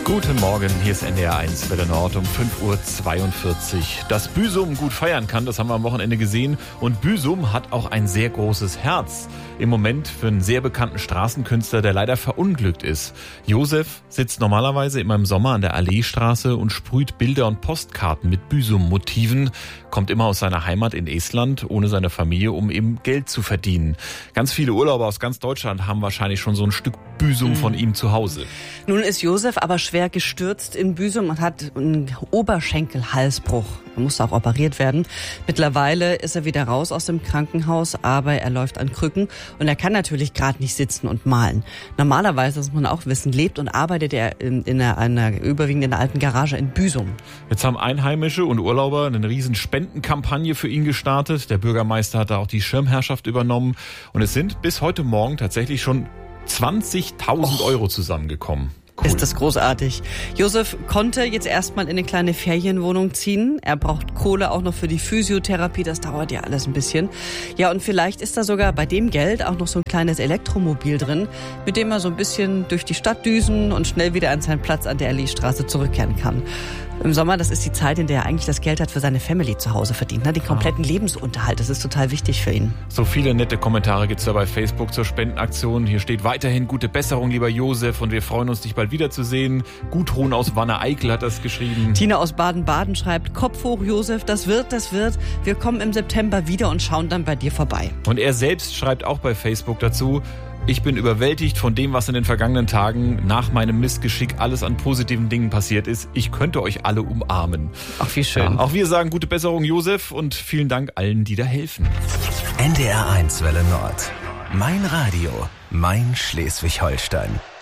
Guten Morgen, hier ist NDR1 Welle Nord um 5.42 Uhr. Dass Büsum gut feiern kann, das haben wir am Wochenende gesehen. Und Büsum hat auch ein sehr großes Herz. Im Moment für einen sehr bekannten Straßenkünstler, der leider verunglückt ist. Josef sitzt normalerweise immer im Sommer an der Alleestraße und sprüht Bilder und Postkarten mit Büsum-Motiven. Kommt immer aus seiner Heimat in Estland, ohne seine Familie, um eben Geld zu verdienen. Ganz viele Urlauber aus ganz Deutschland haben wahrscheinlich schon so ein Stück Büsum von ihm zu Hause. Nun ist Josef aber schwer gestürzt in Büsum und hat einen Oberschenkelhalsbruch. Er musste auch operiert werden. Mittlerweile ist er wieder raus aus dem Krankenhaus, aber er läuft an Krücken und er kann natürlich gerade nicht sitzen und malen. Normalerweise, das muss man auch wissen, lebt und arbeitet er in einer überwiegend in der alten Garage in Büsum. Jetzt haben Einheimische und Urlauber eine riesen Spendenkampagne für ihn gestartet. Der Bürgermeister hat da auch die Schirmherrschaft übernommen und es sind bis heute Morgen tatsächlich schon 20.000 Euro zusammengekommen. Cool. Ist das großartig. Josef konnte jetzt erstmal in eine kleine Ferienwohnung ziehen. Er braucht Kohle auch noch für die Physiotherapie. Das dauert ja alles ein bisschen. Ja, und vielleicht ist da sogar bei dem Geld auch noch so ein kleines Elektromobil drin, mit dem er so ein bisschen durch die Stadt düsen und schnell wieder an seinen Platz an der Alleestraße zurückkehren kann. Im Sommer, das ist die Zeit, in der er eigentlich das Geld hat für seine Family zu Hause verdient. Den kompletten Lebensunterhalt, das ist total wichtig für ihn. So viele nette Kommentare gibt's da bei Facebook zur Spendenaktion. Hier steht weiterhin gute Besserung, lieber Josef, und wir freuen uns, dich bald wiederzusehen. Gudrun aus Wanne-Eickel hat das geschrieben. Tina aus Baden-Baden schreibt, Kopf hoch, Josef, das wird. Wir kommen im September wieder und schauen dann bei dir vorbei. Und er selbst schreibt auch bei Facebook dazu: Ich bin überwältigt von dem, was in den vergangenen Tagen nach meinem Missgeschick alles an positiven Dingen passiert ist. Ich könnte euch alle umarmen. Ach, wie schön. Ja, auch wir sagen gute Besserung, Josef, und vielen Dank allen, die da helfen. NDR1 Welle Nord. Mein Radio, mein Schleswig-Holstein.